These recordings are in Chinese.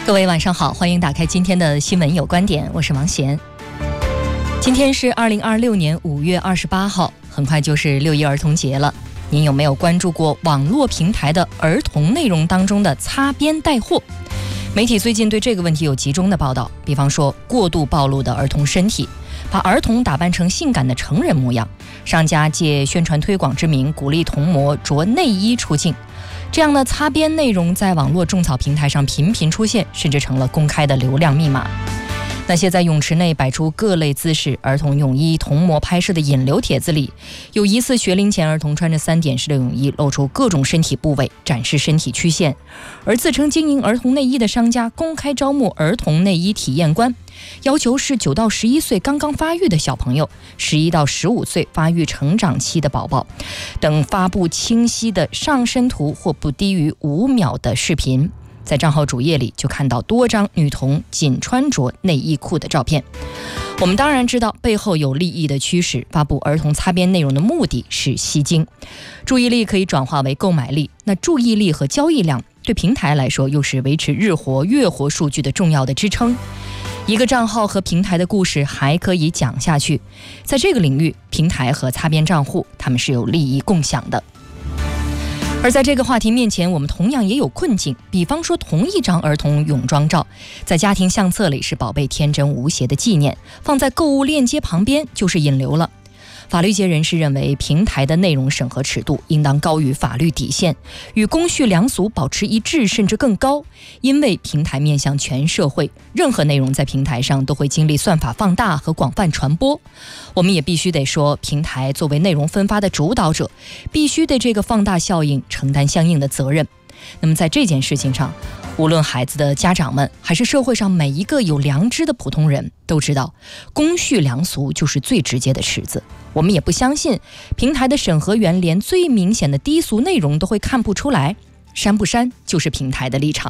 各位晚上好，欢迎打开今天的新闻有观点，我是王贤。今天是2026年5月28号，很快就是6一儿童节了。您有没有关注过网络平台的儿童内容当中的擦边带货？媒体最近对这个问题有集中的报道，比方说过度暴露的儿童身体，把儿童打扮成性感的成人模样，商家借宣传推广之名鼓励童模着内衣出镜。这样的擦边内容在网络种草平台上频频出现，甚至成了公开的流量密码。那些在泳池内摆出各类姿势、儿童泳衣童模拍摄的引流帖子里，有疑似学龄前儿童穿着3点式的泳衣，露出各种身体部位，展示身体曲线；而自称经营儿童内衣的商家公开招募儿童内衣体验官，要求是9到11岁刚刚发育的小朋友，11到15岁发育成长期的宝宝等，发布清晰的上身图或不低于5秒的视频。在账号主页里就看到多张女童仅穿着内衣裤的照片。我们当然知道背后有利益的驱使，发布儿童擦边内容的目的是吸睛，注意力可以转化为购买力，那注意力和交易量对平台来说又是维持日活月活数据的重要的支撑。一个账号和平台的故事还可以讲下去，在这个领域，平台和擦边账户他们是有利益共享的。而在这个话题面前，我们同样也有困境，比方说同一张儿童泳装照，在家庭相册里是宝贝天真无邪的纪念，放在购物链接旁边就是引流了。法律界人士认为，平台的内容审核尺度应当高于法律底线，与公序良俗保持一致甚至更高，因为平台面向全社会，任何内容在平台上都会经历算法放大和广泛传播。我们也必须得说，平台作为内容分发的主导者，必须对这个放大效应承担相应的责任。那么在这件事情上，无论孩子的家长们还是社会上每一个有良知的普通人都知道，公序良俗就是最直接的尺子。我们也不相信平台的审核员连最明显的低俗内容都会看不出来，删不删就是平台的立场。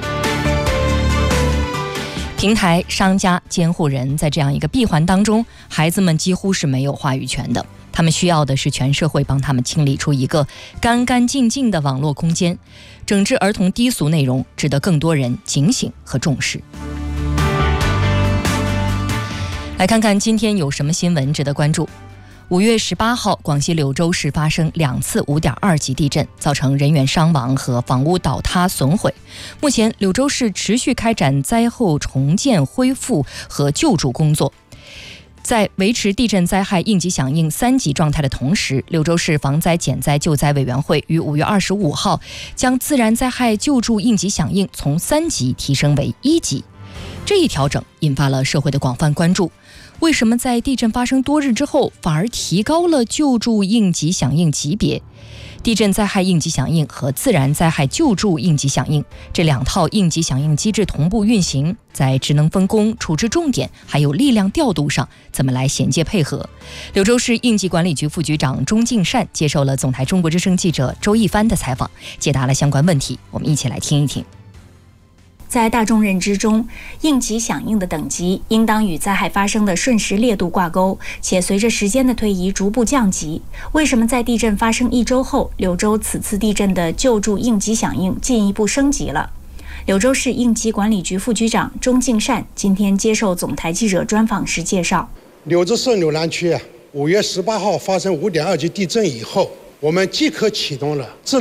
平台、商家、监护人在这样一个闭环当中，孩子们几乎是没有话语权的。他们需要的是全社会帮他们清理出一个干干净净的网络空间。整治儿童低俗内容值得更多人警醒和重视。来看看今天有什么新闻值得关注。5月18号，广西柳州市发生2次5.2级地震，造成人员伤亡和房屋倒塌损毁。目前，柳州市持续开展灾后重建、恢复和救助工作。在维持地震灾害应急响应3级状态的同时，柳州市防灾减灾救灾委员会于5月25号将自然灾害救助应急响应从3级提升为1级。这一调整引发了社会的广泛关注。为什么在地震发生多日之后，反而提高了救助应急响应级别？地震灾害应急响应和自然灾害救助应急响应这2套应急响应机制同步运行，在职能分工、处置重点还有力量调度上怎么来衔接配合？柳州市应急管理局副局长钟敬善接受了总台中国之声记者周一帆的采访，解答了相关问题。我们一起来听一听。 在大众认知中，应急响应的等级应当与灾害发生的瞬时烈度挂钩，且随着时间的推移逐步降级。为什么在地震发生1周后，柳州此次地震的救助应急响应进一步升级了？柳州市应急管理局副局长钟敬善今天接受总台记者专访时介绍， 柳州市柳南区5月18号发生5.2级地震以后，我们即刻启动了自